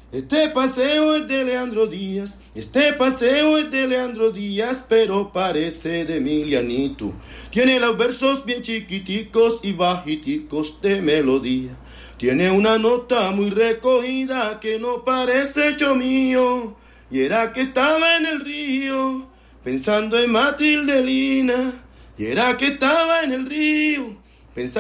Este paseo es de Leandro Díaz, este paseo es de Leandro Díaz, pero parece de Emilianito. Tiene los versos bien chiquiticos y bajiticos de melodía. Tiene una nota muy recogida que no parece hecho mío. Y era que estaba en el río, pensando en Matilde Lina. Y era que estaba en el río, pensando